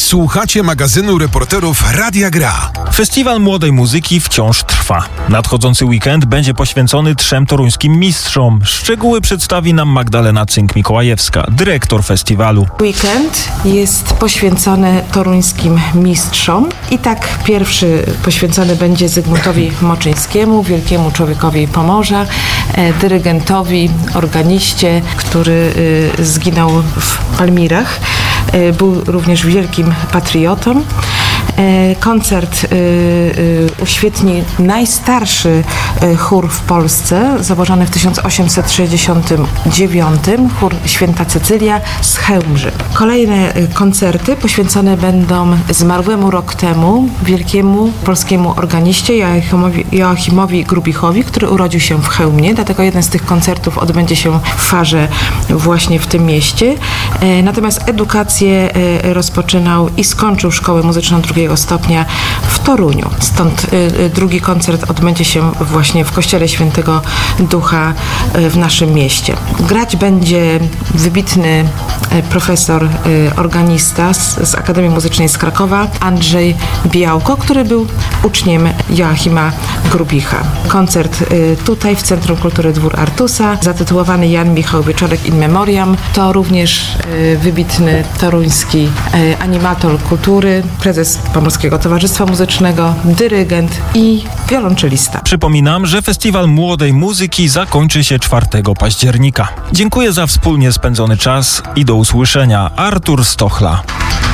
Słuchacie magazynu reporterów Radia Gra. Festiwal Młodej Muzyki wciąż trwa. Nadchodzący weekend będzie poświęcony 3 toruńskim mistrzom. Szczegóły przedstawi nam Magdalena Cynk-Mikołajewska, dyrektor festiwalu. Weekend jest poświęcony toruńskim mistrzom i tak pierwszy poświęcony będzie Zygmuntowi Moczyńskiemu, wielkiemu człowiekowi Pomorza, dyrygentowi, organiście, który zginął w Palmirach. Był również wielkim patriotą. Koncert uświetni najstarszy chór w Polsce, założony w 1869, chór Święta Cecylia z Chełmży. Kolejne koncerty poświęcone będą zmarłemu rok temu wielkiemu polskiemu organiście Joachimowi Grubichowi, który urodził się w Chełmie, dlatego jeden z tych koncertów odbędzie się w Farze właśnie w tym mieście. Natomiast edukację rozpoczynał i skończył szkołę muzyczną drugiego stopnia w Toruniu. Stąd drugi koncert odbędzie się właśnie w Kościele Świętego Ducha w naszym mieście. Grać będzie wybitny profesor, organista z Akademii Muzycznej z Krakowa, Andrzej Białko, który był uczniem Joachima Grubicha. Koncert tutaj w Centrum Kultury Dwór Artusa, zatytułowany Jan Michał Wieczorek in Memoriam. To również wybitny toruński animator kultury, prezes Pomorskiego Towarzystwa Muzycznego, dyrygent i wiolonczelista. Przypominam, że Festiwal Młodej Muzyki zakończy się 4 października. Dziękuję za wspólnie spędzony czas i do usłyszenia. Artur Stochla.